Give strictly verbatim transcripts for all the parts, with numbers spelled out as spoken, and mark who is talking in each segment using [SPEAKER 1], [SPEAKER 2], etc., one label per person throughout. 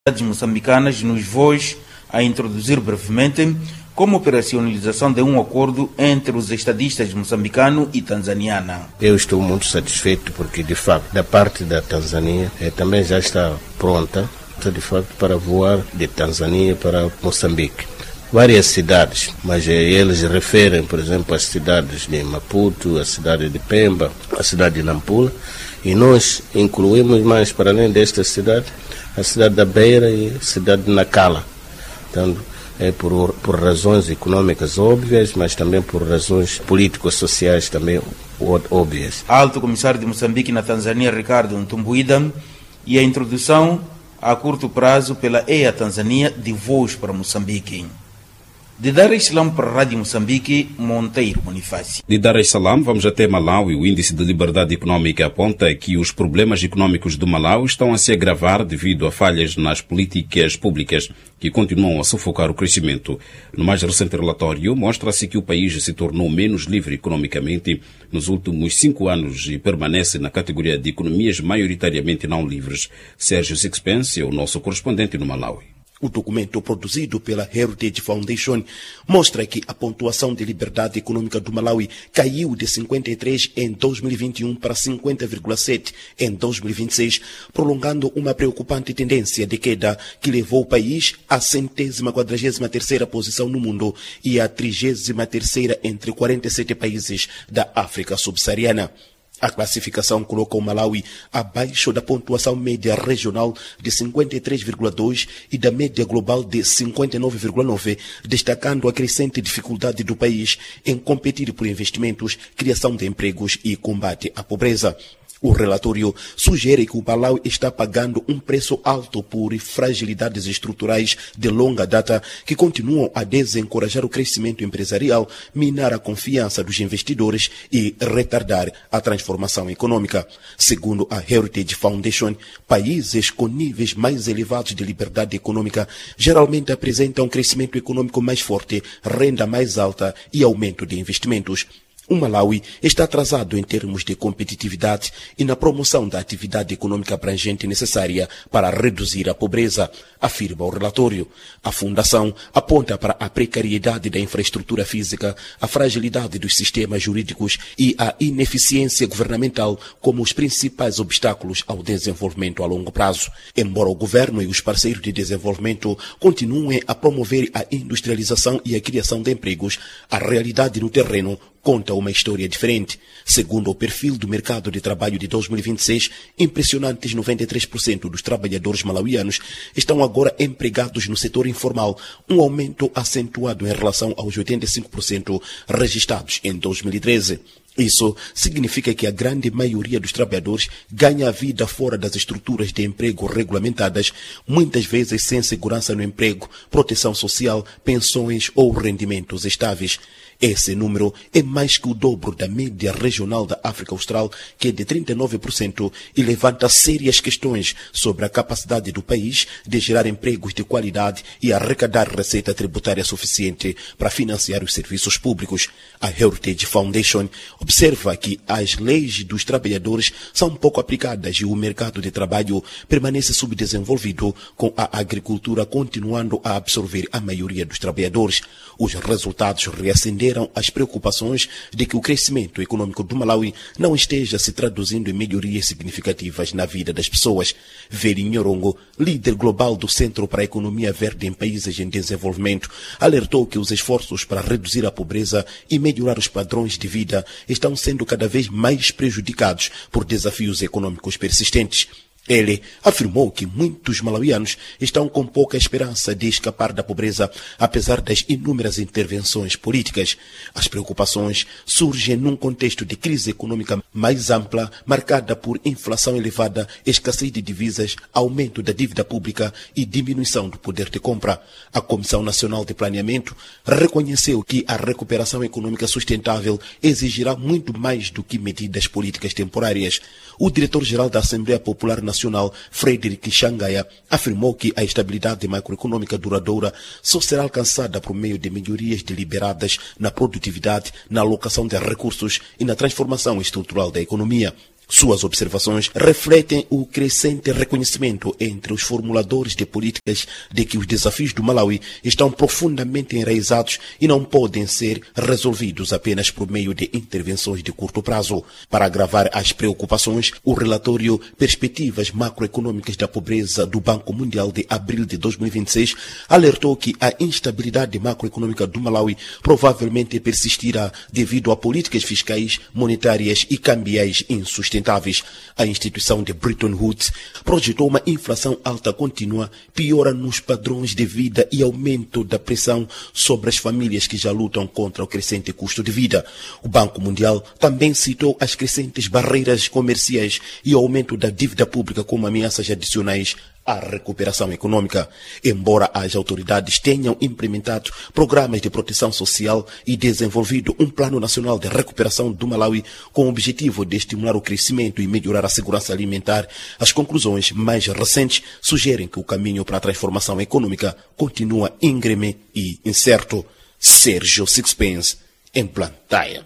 [SPEAKER 1] moçambicanas nos voos a introduzir brevemente como operacionalização de um acordo entre os estadistas moçambicano e tanzaniana.
[SPEAKER 2] Eu estou muito satisfeito porque, de facto, da parte da Tanzânia eh, também já está pronta, de facto, para voar de Tanzânia para Moçambique. Várias cidades, mas eh, eles referem, por exemplo, as cidades de Maputo, a cidade de Pemba, a cidade de Nampula, e nós incluímos mais, para além desta cidade, a cidade da Beira e a cidade de Nacala. Então, é por, por razões econômicas óbvias, mas também por razões político-sociais também óbvias.
[SPEAKER 1] Alto Comissário de Moçambique na Tanzânia, Ricardo Ntumbuida, e a introdução a curto prazo pela E A Tanzânia de voos para Moçambique. De Dar es Salaam para a Rádio Moçambique, Monteiro Bonifácio.
[SPEAKER 3] De Dar es Salaam, vamos até Malawi. O Índice de Liberdade Econômica aponta que os problemas econômicos do Malawi estão a se agravar devido a falhas nas políticas públicas que continuam a sufocar o crescimento. No mais recente relatório, mostra-se que o país se tornou menos livre economicamente nos últimos cinco anos e permanece na categoria de economias maioritariamente não livres. Sérgio Sixpence é o nosso correspondente no Malawi.
[SPEAKER 4] O documento produzido pela Heritage Foundation mostra que a pontuação de liberdade econômica do Malawi caiu de cinquenta e três em dois mil e vinte e um para cinquenta vírgula sete em dois mil e vinte e seis, prolongando uma preocupante tendência de queda que levou o país à centésima quadragésima terceira posição no mundo e à trigésima terceira entre quarenta e sete países da África subsaariana. A classificação coloca o Malawi abaixo da pontuação média regional de cinquenta e três vírgula dois e da média global de cinquenta e nove vírgula nove, destacando a crescente dificuldade do país em competir por investimentos, criação de empregos e combate à pobreza. O relatório sugere que o Malawi está pagando um preço alto por fragilidades estruturais de longa data que continuam a desencorajar o crescimento empresarial, minar a confiança dos investidores e retardar a transformação econômica. Segundo a Heritage Foundation, países com níveis mais elevados de liberdade econômica geralmente apresentam um crescimento econômico mais forte, renda mais alta e aumento de investimentos. O Malawi está atrasado em termos de competitividade e na promoção da atividade econômica abrangente necessária para reduzir a pobreza, afirma o relatório. A Fundação aponta para a precariedade da infraestrutura física, a fragilidade dos sistemas jurídicos e a ineficiência governamental como os principais obstáculos ao desenvolvimento a longo prazo. Embora o governo e os parceiros de desenvolvimento continuem a promover a industrialização e a criação de empregos, a realidade no terreno conta uma história diferente. Segundo o perfil do mercado de trabalho de dois mil e vinte e seis, impressionantes noventa e três por cento dos trabalhadores malauianos estão agora empregados no setor informal, um aumento acentuado em relação aos oitenta e cinco por cento registrados em dois mil e treze. Isso significa que a grande maioria dos trabalhadores ganha a vida fora das estruturas de emprego regulamentadas, muitas vezes sem segurança no emprego, proteção social, pensões ou rendimentos estáveis. Esse número é mais que o dobro da média regional da África Austral, que é de trinta e nove por cento, e levanta sérias questões sobre a capacidade do país de gerar empregos de qualidade e arrecadar receita tributária suficiente para financiar os serviços públicos. A Heritage Foundation observa que as leis dos trabalhadores são pouco aplicadas e o mercado de trabalho permanece subdesenvolvido, com a agricultura continuando a absorver a maioria dos trabalhadores. Os resultados reacenderam as preocupações de que o crescimento econômico do Malawi não esteja se traduzindo em melhorias significativas na vida das pessoas. Veri Nhorongo, líder global do Centro para a Economia Verde em Países em Desenvolvimento, alertou que os esforços para reduzir a pobreza e melhorar os padrões de vida estão sendo cada vez mais prejudicados por desafios econômicos persistentes. Ele afirmou que muitos malauianos estão com pouca esperança de escapar da pobreza, apesar das inúmeras intervenções políticas. As preocupações surgem num contexto de crise econômica mais ampla, marcada por inflação elevada, escassez de divisas, aumento da dívida pública e diminuição do poder de compra. A Comissão Nacional de Planeamento reconheceu que a recuperação econômica sustentável exigirá muito mais do que medidas políticas temporárias. O diretor-geral da Assembleia Popular Nacional, Frederick Xangaia, afirmou que a estabilidade macroeconômica duradoura só será alcançada por meio de melhorias deliberadas na produtividade, na alocação de recursos e na transformação estrutural da economia. Suas observações refletem o crescente reconhecimento entre os formuladores de políticas de que os desafios do Malawi estão profundamente enraizados e não podem ser resolvidos apenas por meio de intervenções de curto prazo. Para agravar as preocupações, o relatório Perspectivas Macroeconômicas da Pobreza do Banco Mundial de abril de dois mil e vinte e seis alertou que a instabilidade macroeconômica do Malawi provavelmente persistirá devido a políticas fiscais, monetárias e cambiais insustentáveis. A instituição de Bretton Woods projetou uma inflação alta contínua, piora nos padrões de vida e aumento da pressão sobre as famílias que já lutam contra o crescente custo de vida. O Banco Mundial também citou as crescentes barreiras comerciais e o aumento da dívida pública como ameaças adicionais à recuperação econômica. Embora as autoridades tenham implementado programas de proteção social e desenvolvido um plano nacional de recuperação do Malawi com o objetivo de estimular o crescimento e melhorar a segurança alimentar, as conclusões mais recentes sugerem que o caminho para a transformação econômica continua íngreme e incerto. Sérgio Sixpence, em Blantyre.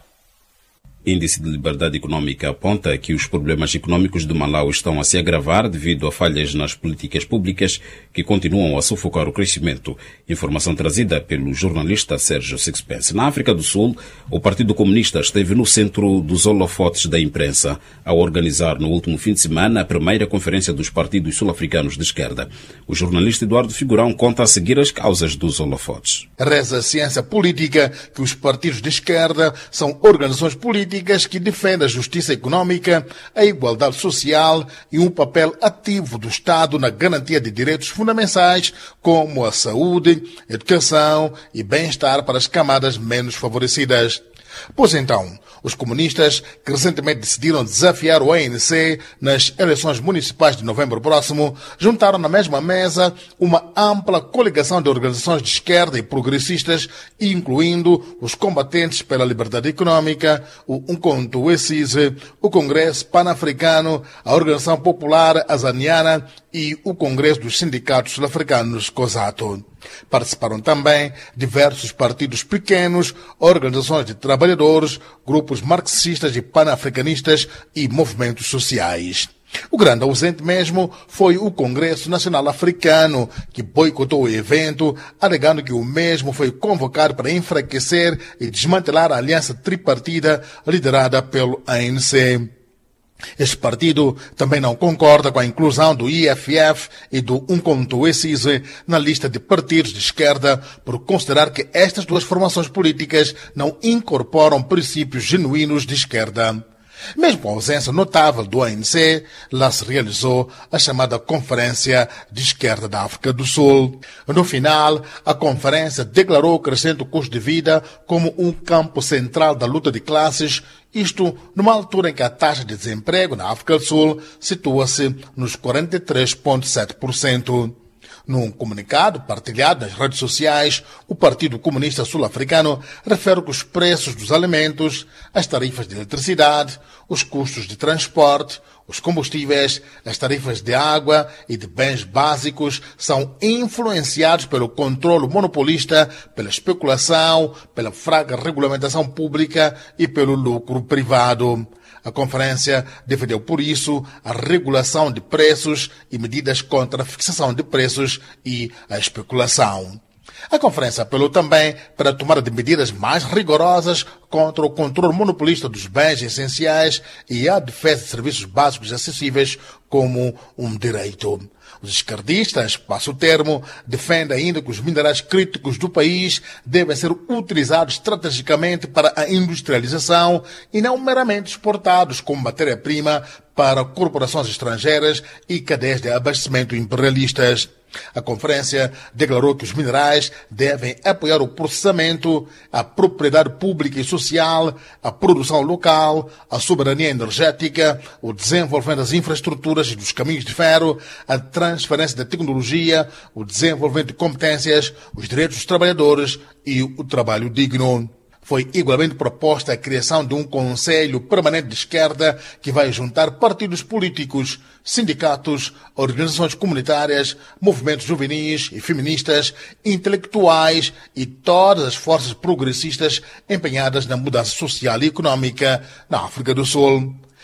[SPEAKER 3] Índice de Liberdade Econômica aponta que os problemas econômicos do Malawi estão a se agravar devido a falhas nas políticas públicas que continuam a sufocar o crescimento. Informação trazida pelo jornalista Sérgio Sixpence. Na África do Sul, o Partido Comunista esteve no centro dos holofotes da imprensa ao organizar no último fim de semana a primeira conferência dos partidos sul-africanos de esquerda. O jornalista Eduardo Figurão conta a seguir as causas dos holofotes.
[SPEAKER 5] Reza a ciência política que os partidos de esquerda são organizações políticas que defendem a justiça econômica, a igualdade social e um papel ativo do Estado na garantia de direitos fundamentais como a saúde, educação e bem-estar para as camadas menos favorecidas. Pois então, os comunistas que recentemente decidiram desafiar o A N C nas eleições municipais de novembro próximo, juntaram na mesma mesa uma ampla coligação de organizações de esquerda e progressistas, incluindo os combatentes pela liberdade econômica, o Umkhonto we Sizwe, o Congresso Pan-Africano, a Organização Popular Azaniana e o Congresso dos Sindicatos Sul-Africanos, COSATU. Participaram também diversos partidos pequenos, organizações de trabalhadores, grupos marxistas e panafricanistas e movimentos sociais. O grande ausente mesmo foi o Congresso Nacional Africano, que boicotou o evento, alegando que o mesmo foi convocado para enfraquecer e desmantelar a aliança tripartida liderada pelo A N C. Este partido também não concorda com a inclusão do I F F e do Umkhonto we Sizwe na lista de partidos de esquerda por considerar que estas duas formações políticas não incorporam princípios genuínos de esquerda. Mesmo com a ausência notável do A N C, lá se realizou a chamada Conferência de Esquerda da África do Sul. No final, a conferência declarou o crescente custo de vida como um campo central da luta de classes, isto numa altura em que a taxa de desemprego na África do Sul situa-se nos quarenta e três vírgula sete por cento. Num comunicado partilhado nas redes sociais, o Partido Comunista Sul-Africano refere que os preços dos alimentos, as tarifas de eletricidade, os custos de transporte, os combustíveis, as tarifas de água e de bens básicos são influenciados pelo controle monopolista, pela especulação, pela fraca regulamentação pública e pelo lucro privado. A conferência defendeu, por isso, a regulação de preços e medidas contra a fixação de preços e a especulação. A conferência apelou também para a tomada de medidas mais rigorosas contra o controle monopolista dos bens essenciais e a defesa de serviços básicos acessíveis como um direito. Os esquerdistas, passo o termo, defendem ainda que os minerais críticos do país devem ser utilizados estrategicamente para a industrialização e não meramente exportados como matéria-prima para corporações estrangeiras e cadeias de abastecimento imperialistas. A conferência declarou que os minerais devem apoiar o processamento, a propriedade pública e social, a produção local, a soberania energética, o desenvolvimento das infraestruturas e dos caminhos de ferro, a transferência da tecnologia, o desenvolvimento de competências, os direitos dos trabalhadores e o trabalho digno. Foi igualmente proposta a criação de um Conselho Permanente de Esquerda que vai juntar partidos políticos, sindicatos, organizações comunitárias, movimentos juvenis e feministas, intelectuais e todas as forças progressistas empenhadas na mudança social e econômica na África do Sul.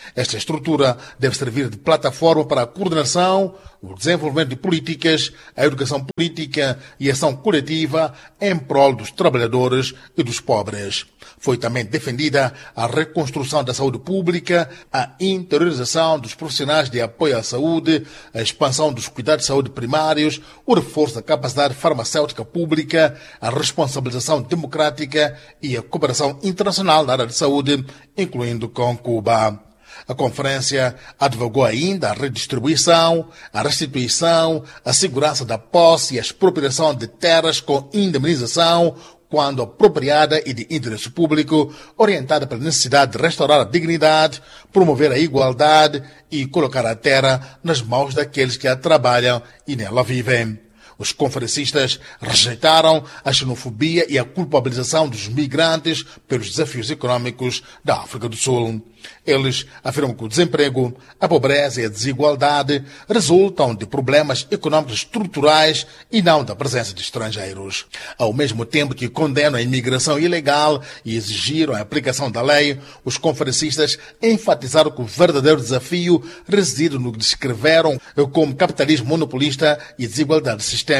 [SPEAKER 5] Esta estrutura deve servir de plataforma para a coordenação, o desenvolvimento de políticas, a educação política e a ação coletiva em prol dos trabalhadores e dos pobres. Foi também defendida a reconstrução da saúde pública, a interiorização dos profissionais de apoio à saúde, a expansão dos cuidados de saúde primários, o reforço da capacidade farmacêutica pública, a responsabilização democrática e a cooperação internacional na área de saúde, incluindo com Cuba. A conferência advogou ainda a redistribuição, a restituição, a segurança da posse e a expropriação de terras com indemnização, quando apropriada e de interesse público, orientada pela necessidade de restaurar a dignidade, promover a igualdade e colocar a terra nas mãos daqueles que a trabalham e nela vivem. Os conferencistas rejeitaram a xenofobia e a culpabilização dos migrantes pelos desafios econômicos da África do Sul. Eles afirmam que o desemprego, a pobreza e a desigualdade resultam de problemas econômicos estruturais e não da presença de estrangeiros. Ao mesmo tempo que condenam a imigração ilegal e exigiram a aplicação da lei, os conferencistas enfatizaram que o verdadeiro desafio reside no que descreveram como capitalismo monopolista e desigualdade sistêmica.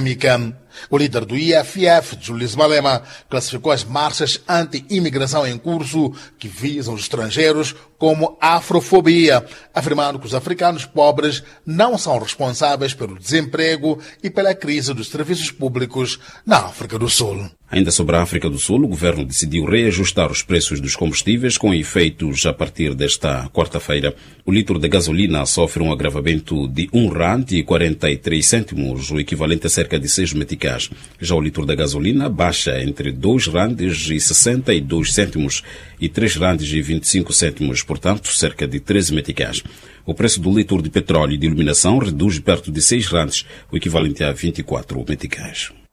[SPEAKER 5] O líder do I F F, Julius Malema, classificou as marchas anti-imigração em curso que visam os estrangeiros como afrofobia, afirmando que os africanos pobres não são responsáveis pelo desemprego e pela crise dos serviços públicos na África do Sul.
[SPEAKER 3] Ainda sobre a África do Sul, o governo decidiu reajustar os preços dos combustíveis com efeitos a partir desta quarta-feira. O litro de gasolina sofre um agravamento de um rand e quarenta e três cêntimos, o equivalente a cerca de seis meticais. Já o litro da gasolina baixa entre dois randes e sessenta e dois cêntimos e três randes e vinte e cinco cêntimos, portanto, cerca de treze meticais. O preço do litro de petróleo e de iluminação reduz perto de seis randes, o equivalente a vinte e quatro meticais.